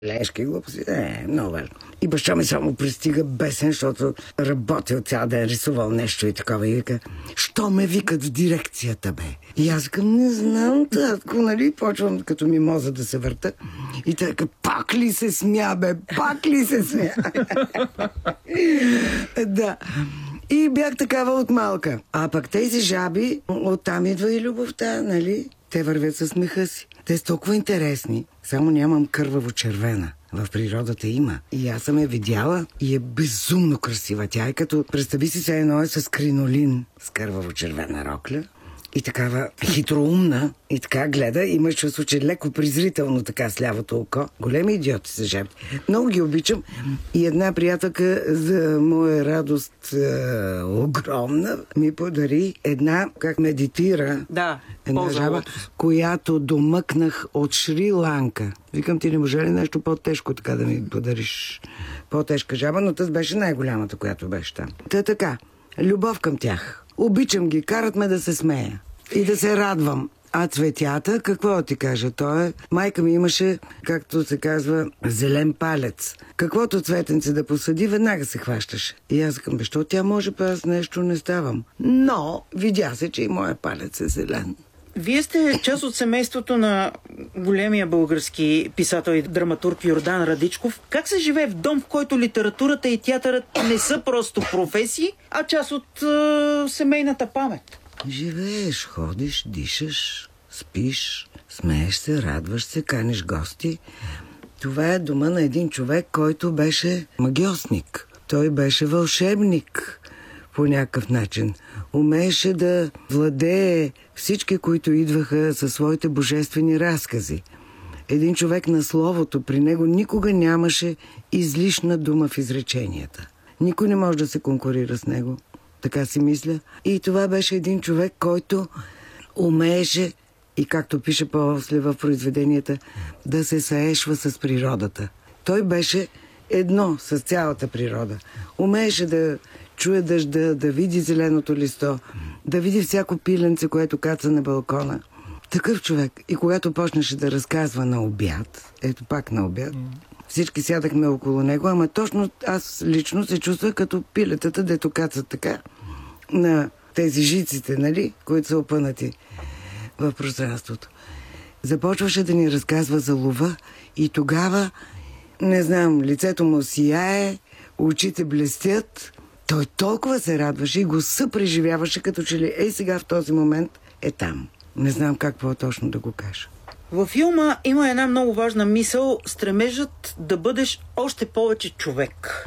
Лешки глупости, много важно. И баща ми само пристига бесен, защото работил цял ден, рисувал нещо и такова. И вика, що ме викат в дирекцията, бе? И аз викам, не знам, татко, нали? Почвам като ми моза да се върта. И така, пак ли се смя, бе? Пак ли се смя? Да. И бях такава от малка. А пък тези жаби, оттам идва и любовта, нали? Те вървят със смеха си. Те са толкова интересни. Само нямам кърваво-червена. В природата има. И аз съм я видяла и е безумно красива. Тя е като, представи си се, едно е с кринолин, с кърваво-червена рокля. И такава хитроумна, и така гледа, имаш чувство, че леко презрително така с лявото око. Големи идиоти са жабите. Много ги обичам. И една приятелка, за моя радост огромна, ми подари една, как медитира. Да, една жаба, която домъкнах от Шри-Ланка. Викам, ти не може ли нещо по-тежко така да ми подариш по-тежка жаба, но тъс беше най-голямата, която беше там. Та така, любов към тях. Обичам ги, карат ме да се смея и да се радвам. А цветята, какво ти кажа? Майка ми имаше, както се казва, зелен палец. Каквото цветенце да посади, веднага се хващаше. И аз казвам, защо тя може, па аз нещо не ставам. Но видя се, че и моя палец е зелен. Вие сте част от семейството на големия български писател и драматург Йордан Радичков. Как се живее в дом, в който литературата и театърът не са просто професии, а част от семейната памет? Живееш, ходиш, дишаш, спиш, смееш се, радваш се, каниш гости. Това е дома на един човек, който беше магьосник. Той беше вълшебник по някакъв начин. Умееше да владее всички, които идваха със своите божествени разкази. Един човек на словото, при него никога нямаше излишна дума в изреченията. Никой не може да се конкурира с него. Така си мисля. И това беше един човек, който умееше, и както пише после в произведенията, да се саешва с природата. Той беше едно с цялата природа. Умееше да чуе дъжда, да види зеленото листо, да види всяко пиленце, което каца на балкона. Такъв човек. И когато почнеше да разказва на обяд, ето пак на обяд, всички сядахме около него, ама точно аз лично се чувствах като пилетата, дето кацат така на тези жиците, нали, които са опънати в пространството. Започваше да ни разказва за лова и тогава, не знам, лицето му сияе, очите блестят. Той толкова се радваше и го съпреживяваше, като че ли сега в този момент е там. Не знам как по-точно да го кажа. Във филма има една много важна мисъл – стремежът да бъдеш още повече човек.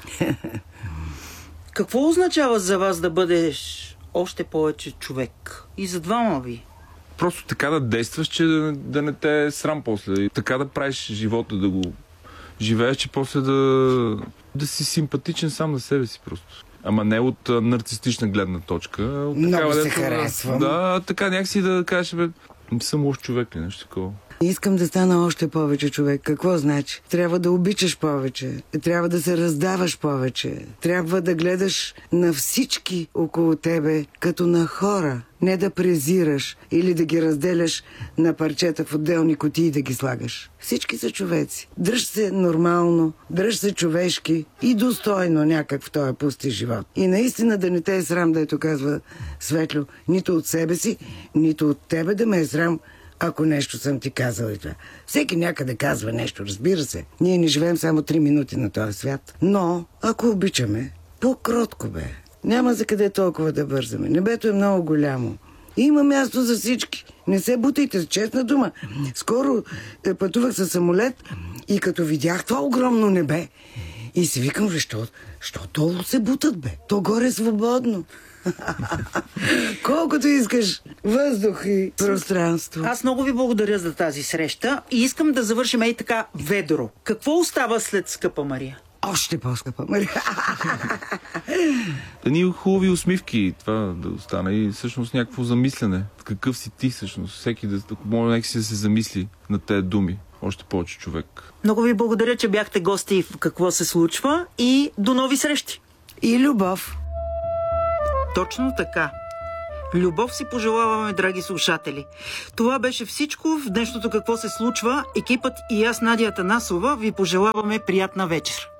Какво означава за вас да бъдеш още повече човек? И за двама ви? Просто така да действаш, че да не те е срам после. Така да правиш живота, да го живееш, че после да си симпатичен сам на себе си просто. Ама не от нарцистична гледна точка. Много се харесвам. Да, така някакси да кажеш, бе, не съм лош човек ли, нещо такова. Искам да стана още повече човек. Какво значи? Трябва да обичаш повече. Трябва да се раздаваш повече. Трябва да гледаш на всички около тебе като на хора. Не да презираш или да ги разделяш на парчета в отделни кутии да ги слагаш. Всички са човеци. Дръж се нормално, дръж се човешки и достойно някак в този пусти живот. И наистина да не те е срам, дето казва Светло, нито от себе си, нито от тебе да ме е срам, ако нещо съм ти казал и това. Всеки някъде казва нещо, разбира се. Ние не живеем само 3 минути на този свят. Но, ако обичаме, по-кротко бе. Няма за къде толкова да бързаме. Небето е много голямо. Има място за всички. Не се бутайте, с честна дума. Скоро пътувах със самолет и като видях това огромно небе и си викам, защо долу се бутат, бе? То горе е свободно. Колкото искаш въздух и пространство. Аз много ви благодаря за тази среща и искам да завършим ей така ведро. Какво остава след Скъпа Мария? Още по-скъпа Мария. Едни хубави усмивки, това да остане и всъщност някакво замислене. Какъв си ти всъщност? Всеки може някак си да се замисли на тези думи. Още повече човек. Много ви благодаря, че бяхте гости в Какво се случва и до нови срещи. И любов. Точно така. Любов си пожелаваме, драги слушатели. Това беше всичко в днешното Какво се случва. Екипът и аз, Надя Атанасова, ви пожелаваме приятна вечер.